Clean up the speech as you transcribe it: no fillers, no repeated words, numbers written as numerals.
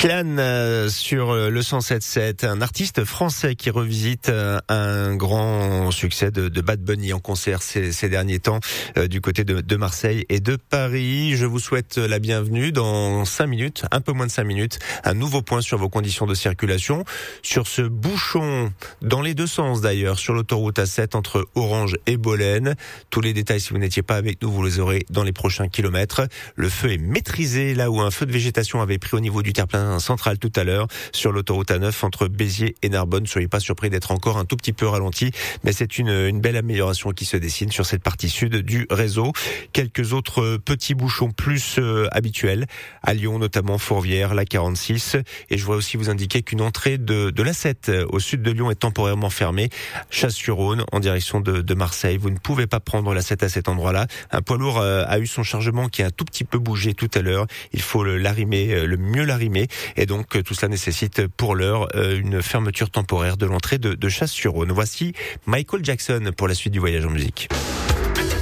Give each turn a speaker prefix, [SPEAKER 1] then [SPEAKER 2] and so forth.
[SPEAKER 1] Clan sur le 107.7, un artiste français qui revisite un grand succès de Bad Bunny en concert ces derniers temps du côté de Marseille et de Paris. Je vous souhaite la bienvenue dans 5 minutes, un peu moins de 5 minutes, un nouveau point sur vos conditions de circulation, sur ce bouchon dans les deux sens d'ailleurs, sur l'autoroute A7 entre Orange et Bolène. Tous les détails, si vous n'étiez pas avec nous, vous les aurez dans les prochains kilomètres. Le feu est maîtrisé là où un feu de végétation avait pris au niveau du terre-plein central tout à l'heure sur l'autoroute A9 entre Béziers et Narbonne. Ne soyez pas surpris d'être encore un tout petit peu ralenti, mais c'est une belle amélioration qui se dessine sur cette partie sud du réseau. Quelques autres petits bouchons plus habituels à Lyon, notamment Fourvière, la 46, et je voudrais aussi vous indiquer qu'une entrée de l'A7 au sud de Lyon est temporairement fermée, Chasse-sur-Rhône en direction de Marseille. Vous ne pouvez pas prendre l'A7 à cet endroit-là. Un poids lourd a eu son chargement qui a un tout petit peu bougé tout à l'heure. Il faut le mieux l'arrimer, et donc tout cela nécessite pour l'heure une fermeture temporaire de l'entrée de Chasse-sur-Rhône. Voici Michael Jackson pour la suite du voyage en musique.